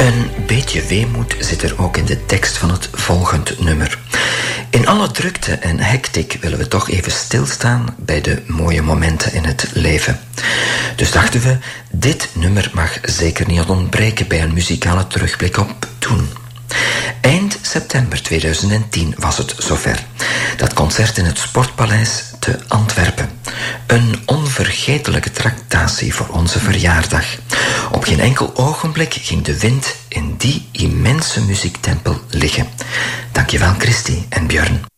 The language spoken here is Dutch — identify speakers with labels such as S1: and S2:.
S1: Een beetje weemoed zit er ook in de tekst van het volgend nummer. In alle drukte en hectiek willen we toch even stilstaan bij de mooie momenten in het leven. Dus dachten we, dit nummer mag zeker niet ontbreken bij een muzikale terugblik op toen. Eind september 2010 was het zover. Dat concert in het Sportpaleis te Antwerpen. Een onvergetelijke tractatie voor onze verjaardag. Op geen enkel ogenblik ging de wind in die immense muziektempel liggen. Dankjewel Christy en Björn.